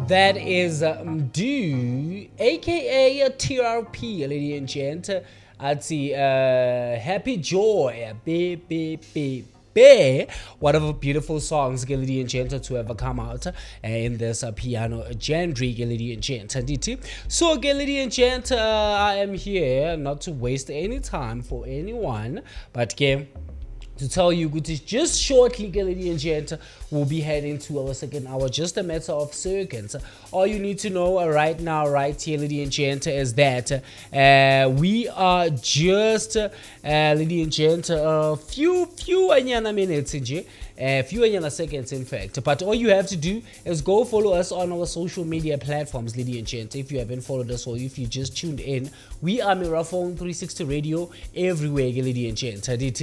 That is Mdu, aka TRP, ladies and gents. I'd see Happy Joy, be one of the beautiful songs, ladies and gents, to ever come out in this piano genre, ladies and gents. So, ladies and gents, I am here not to waste any time for anyone, but to tell you good just shortly, ladies and gents, we'll be heading to our second hour, just a matter of seconds. All you need to know right now, right here, ladies and gents, is that we are just, ladies and gents, a few minutes in few seconds, in fact. But all you have to do is go follow us on our social media platforms, ladies and gents. If you haven't followed us or if you just tuned in, we are Mirafone 360 Radio everywhere, ladies and gents.